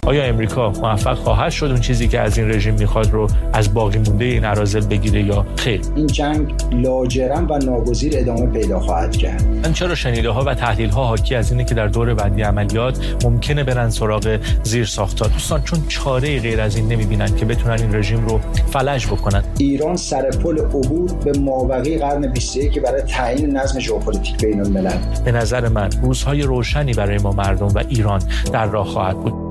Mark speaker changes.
Speaker 1: آیا امریکا موفق خواهد شد اون چیزی که از این رژیم میخواد رو از باقی مونده این اراذل بگیره یا خیر؟
Speaker 2: این جنگ لاجرم و ناگزیر ادامه پیدا خواهد کرد.
Speaker 1: من چرا شنیده‌ها و تحلیل‌ها حاکی از اینه که در دور بعدی عملیات ممکنه برن سراغ زیرساخت‌ها. دوستان چون چاره‌ای غیر از این نمی‌بینن که بتونن این رژیم رو فلج بکنن.
Speaker 2: ایران سر پل عبور به مابقی قرن 21 برای تعیین نظم ژئوپلیتیک بین‌الملل.
Speaker 1: به نظر من روزهای روشنی برای ما مردم و ایران در راه خواهد بود.